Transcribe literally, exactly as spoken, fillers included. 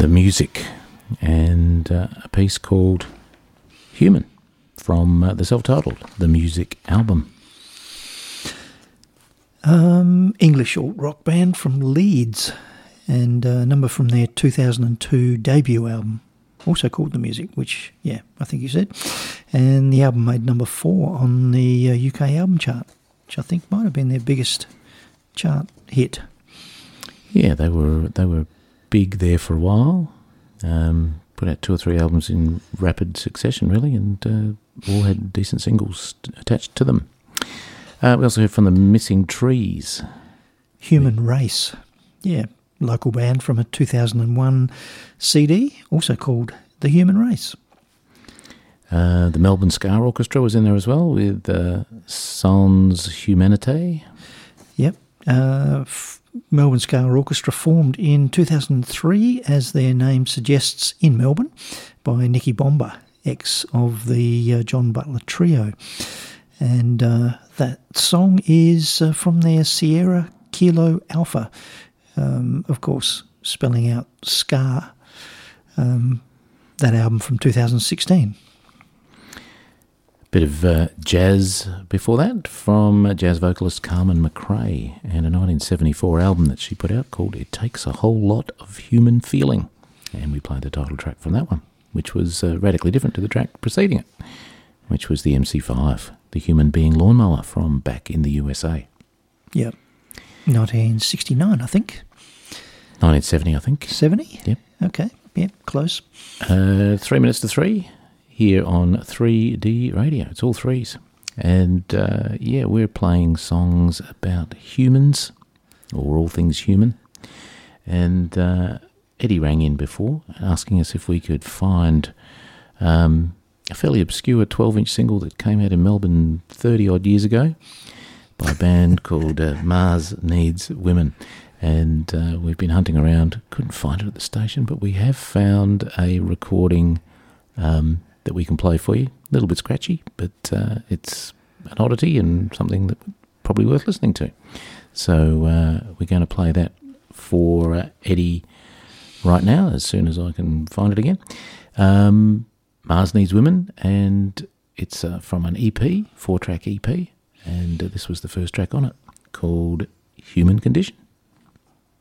The Music, and uh, a piece called Human from uh, the self-titled The Music album. Um, English alt-rock band from Leeds, and a number from their two thousand two debut album, also called The Music, which, yeah, I think you said. And the album made number four on the uh, U K album chart, which I think might have been their biggest chart hit. Yeah, they were they were big there for a while. Um, put out two or three albums in rapid succession, really, and uh, all had decent singles attached to them. Uh, we also heard from the Missing Trees. Human Race, yeah, local band from a two thousand one C D, also called The Human Race. Uh, the Melbourne Scar Orchestra was in there as well, with uh, Sans Humanité. Yep. Uh, f- Melbourne Scar Orchestra formed in two thousand three, as their name suggests, in Melbourne, by Nicky Bomber, ex of the uh, John Butler Trio. And uh, that song is uh, from their Sierra Kilo Alpha, um, of course, spelling out Scar, um, that album from two thousand sixteen. Bit of uh, jazz before that from uh, jazz vocalist Carmen McRae, and a nineteen seventy-four album that she put out called It Takes a Whole Lot of Human Feeling. And we played the title track from that one, which was uh, radically different to the track preceding it, which was the M C five, the Human Being Lawnmower from back in the U S A. Yep. nineteen sixty-nine, I think. nineteen seventy, I think. seventy? Yep. Okay, yep, close. Uh, three minutes to three. Here on three D Radio. It's all threes. And, uh, yeah, we're playing songs about humans, or all things human. And uh, Eddie rang in before, asking us if we could find um, a fairly obscure twelve-inch single that came out in Melbourne thirty-odd years ago by a band called uh, Mars Needs Women. And uh, we've been hunting around, couldn't find it at the station, but we have found a recording Um, that we can play for you. A little bit scratchy, but uh, it's an oddity and something that probably worth listening to. So uh, we're going to play that for uh, Eddie right now, as soon as I can find it again. Um, Mars Needs Women, and it's uh, from an E P, four-track E P, and uh, this was the first track on it, called Human Condition.